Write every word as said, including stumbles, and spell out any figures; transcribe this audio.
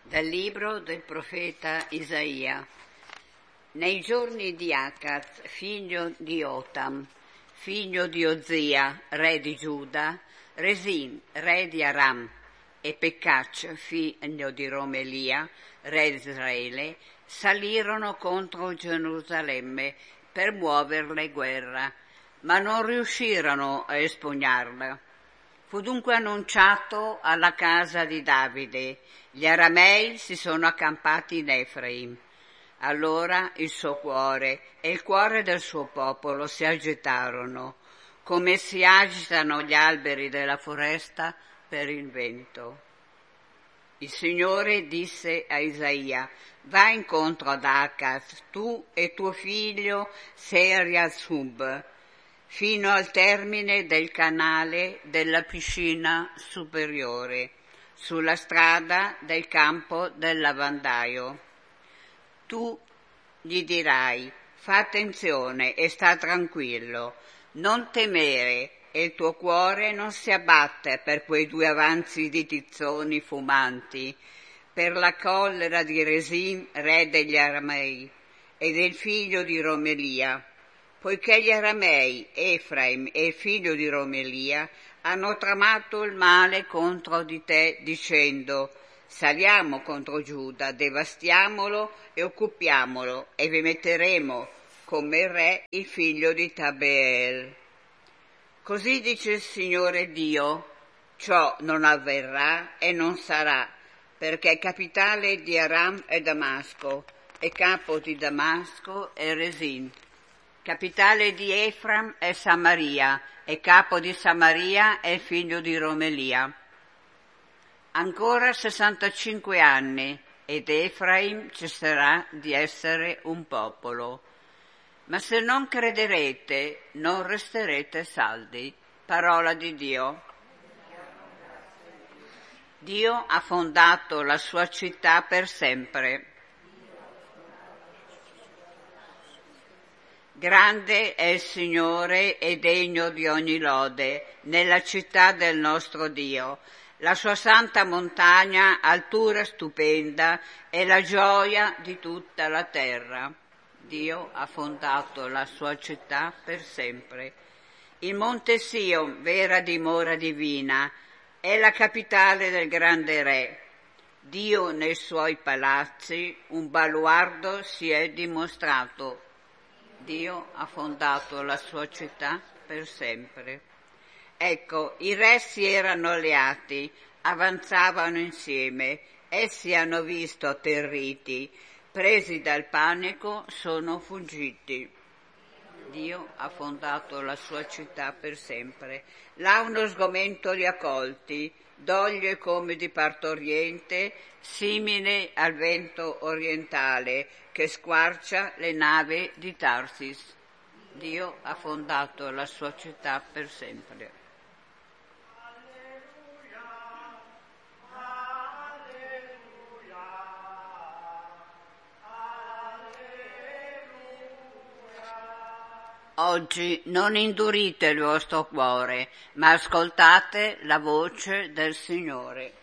Dal libro del profeta Isaia. Nei giorni di Acaz, figlio di Otam, figlio di Ozia, re di Giuda, Resin, re di Aram, e Peccac, figlio di Romelia, re di Israele, salirono contro Gerusalemme per muoverle guerra, ma non riuscirono a espugnarla. Fu dunque annunciato alla casa di Davide: gli aramei si sono accampati in Efraim. Allora il suo cuore e il cuore del suo popolo si agitarono, come si agitano gli alberi della foresta per il vento. Il Signore disse a Isaia: va incontro ad Acaz, tu e tuo figlio Seriasub, fino al termine del canale della piscina superiore, sulla strada del campo del lavandaio. Tu gli dirai: fa attenzione e sta tranquillo, non temere, e il tuo cuore non si abbatte per quei due avanzi di tizzoni fumanti, per la collera di Resin, re degli Aramei, e del figlio di Romelia, poiché gli Aramei, Efraim e il figlio di Romelia, hanno tramato il male contro di te, dicendo: saliamo contro Giuda, devastiamolo e occupiamolo, e vi metteremo come re il figlio di Tabeel. Così dice il Signore Dio: ciò non avverrà e non sarà, perché capitale di Aram è Damasco, e capo di Damasco è Resin. Capitale di Efram è Samaria, e capo di Samaria è il figlio di Romelia. Ancora sessantacinque anni, ed Efraim cesserà di essere un popolo. Ma se non crederete, non resterete saldi. Parola di Dio. Dio ha fondato la sua città per sempre. Grande è il Signore e degno di ogni lode nella città del nostro Dio. La sua santa montagna, altura stupenda, è la gioia di tutta la terra. Dio ha fondato la sua città per sempre. Il Monte Sion, vera dimora divina, è la capitale del grande Re. Dio nei suoi palazzi, un baluardo si è dimostrato. Dio ha fondato la sua città per sempre. Ecco, i re si erano alleati, avanzavano insieme, essi hanno visto atterriti, presi dal panico sono fuggiti. Dio ha fondato la sua città per sempre. Là uno sgomento li ha colti, doglie come di partoriente, simile al vento orientale che squarcia le navi di Tarsis. Dio ha fondato la sua città per sempre. Oggi non indurite il vostro cuore, ma ascoltate la voce del Signore.